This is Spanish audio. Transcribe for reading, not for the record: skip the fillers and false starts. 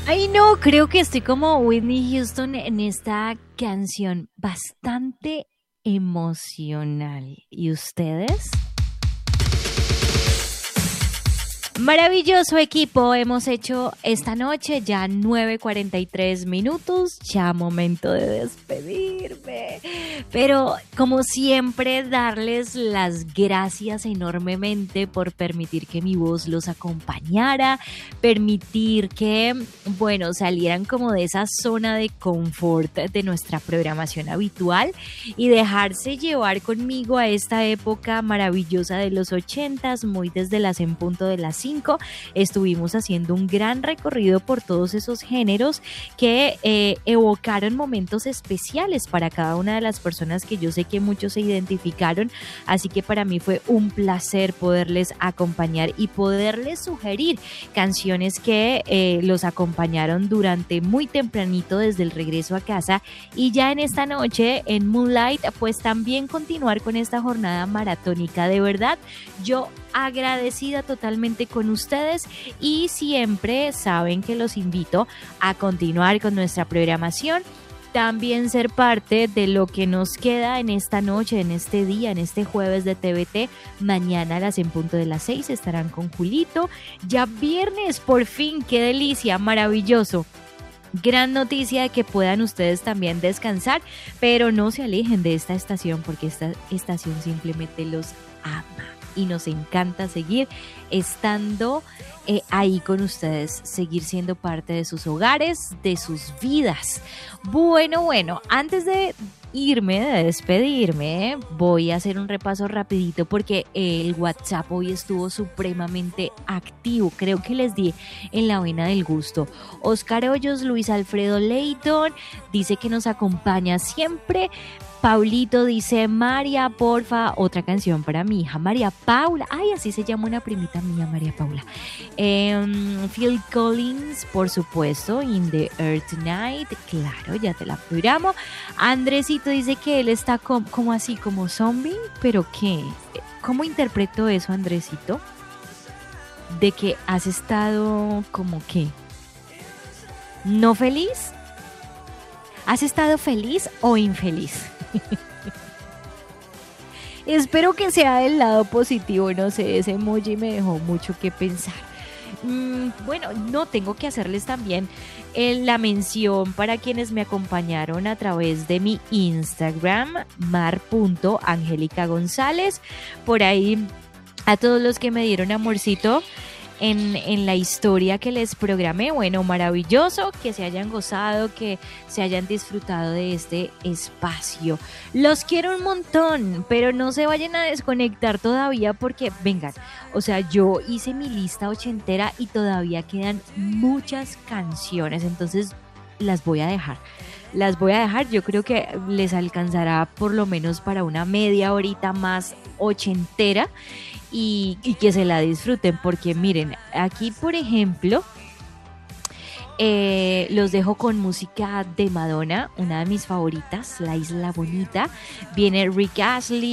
Ay, no, creo que estoy como Whitney Houston en esta canción bastante emocional. ¿Y ustedes? Maravilloso equipo, hemos hecho esta noche ya 9:43 minutos, ya momento de despedirme. Pero como siempre, darles las gracias enormemente por permitir que mi voz los acompañara, permitir que, bueno, salieran como de esa zona de confort de nuestra programación habitual y dejarse llevar conmigo a esta época maravillosa de los ochentas, muy desde las en punto de las 5, estuvimos haciendo un gran recorrido por todos esos géneros que evocaron momentos especiales para cada una de las personas que yo sé que muchos se identificaron, así que para mí fue un placer poderles acompañar y poderles sugerir canciones que los acompañaron durante muy tempranito desde el regreso a casa y ya en esta noche en Moonlight pues también continuar con esta jornada maratónica. De verdad, yo agradecida totalmente con ustedes y siempre saben que los invito a continuar con nuestra programación, también ser parte de lo que nos queda en esta noche, en este día, en este jueves de TVT. Mañana a las en punto de las 6 estarán con Julito. Ya viernes, por fin, qué delicia, maravilloso. Gran noticia de que puedan ustedes también descansar, pero no se alejen de esta estación porque esta estación simplemente los ama y nos encanta seguir estando ahí con ustedes, seguir siendo parte de sus hogares, de sus vidas. Bueno, antes de irme, de despedirme, voy a hacer un repaso rapidito porque el WhatsApp hoy estuvo supremamente activo. Creo que les di en la vena del gusto. Oscar Hoyos, Luis Alfredo Leighton, dice que nos acompaña siempre. Paulito dice, María, porfa, otra canción para mi hija María Paula. Ay, así se llama una primita mía, María Paula. Phil Collins, por supuesto, In the Earth Tonight. Claro, ya te la programo. Andresito dice que él está como así, como zombie. ¿Pero qué? ¿Cómo interpreto eso, Andresito? De que has estado como qué. ¿No feliz? ¿Has estado feliz o infeliz? Espero que sea del lado positivo, no sé, ese emoji me dejó mucho que pensar. Bueno, no tengo que hacerles también la mención para quienes me acompañaron a través de mi Instagram, mar.angelicagonzález. Por ahí, a todos los que me dieron amorcito en la historia que les programé. Bueno, maravilloso, que se hayan gozado, que se hayan disfrutado de este espacio. Los quiero un montón, pero no se vayan a desconectar todavía porque, vengan, o sea, yo hice mi lista ochentera y todavía quedan muchas canciones, entonces las voy a dejar. Yo creo que les alcanzará por lo menos para una media horita más ochentera y que se la disfruten, porque miren, aquí por ejemplo, los dejo con música de Madonna, una de mis favoritas, La Isla Bonita. Viene Rick Astley.